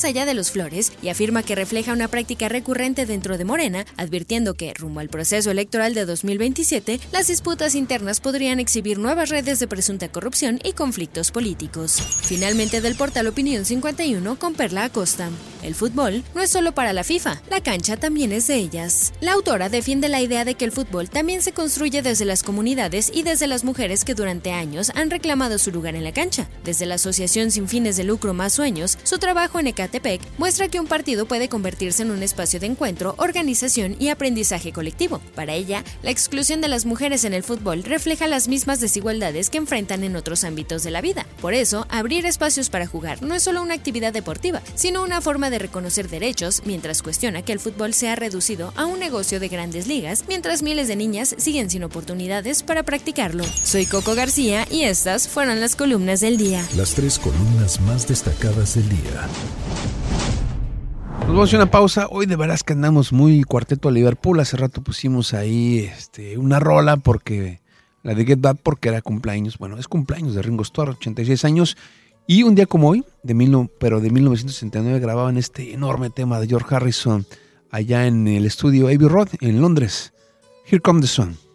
allá de los Flores y afirma que refleja una práctica recurrente dentro de Morena, advirtiendo que, rumbo al proceso electoral de 2027, las disputas internas podrían exhibir nuevas redes de presunta corrupción y conflictos políticos. Finalmente, del portal Opinión 51 con Perla Acosta. El fútbol no es solo para la FIFA, la cancha también es de ellas. La autora defiende la idea de que el fútbol también se construye desde las comunidades y desde las mujeres que durante años han reclamado su lugar en la cancha. Desde la asociación sin fines de lucro Más Sueños, su trabajo en Ecatepec muestra que un partido puede convertirse en un espacio de encuentro, organización y aprendizaje colectivo. Para ella, la exclusión de las mujeres en el fútbol refleja las mismas desigualdades que enfrentan en otros ámbitos de la vida. Por eso, abrir espacios para jugar no es solo una actividad deportiva, sino una forma de reconocer derechos, mientras cuestiona que el fútbol se ha reducido a un negocio de grandes ligas, mientras miles de niñas siguen sin oportunidades para practicarlo. Soy Coco García y estas fueron las columnas del día. Las 3 columnas más destacadas del día. Nos vamos a una pausa. Hoy de veras que andamos muy cuarteto a Liverpool. Hace rato pusimos ahí una rola porque la de Get Back porque era cumpleaños. Bueno, es cumpleaños de Ringo Starr, 86 años. Y un día como hoy, pero de 1969, grababan este enorme tema de George Harrison allá en el estudio Abbey Road en Londres. Here Comes the Sun.